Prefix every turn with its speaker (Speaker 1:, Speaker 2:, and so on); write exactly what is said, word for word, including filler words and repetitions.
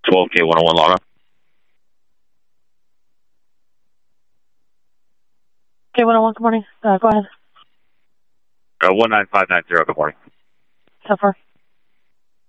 Speaker 1: twelve K one oh one log on.
Speaker 2: K one oh one, good morning. Uh, go ahead.
Speaker 1: Uh, one nine five nine zero, good morning.
Speaker 2: So far.